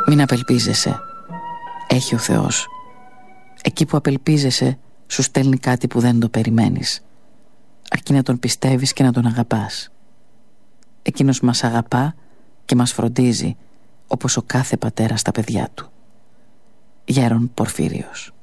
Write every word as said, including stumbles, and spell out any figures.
Μην απελπίζεσαι. Έχει ο Θεός. Εκεί που απελπίζεσαι σου στέλνει κάτι που δεν το περιμένεις, αρκεί να τον πιστεύεις και να τον αγαπάς. Εκείνος μας αγαπά και μας φροντίζει όπως ο κάθε πατέρας τα παιδιά του. Γέρον Πορφύριος.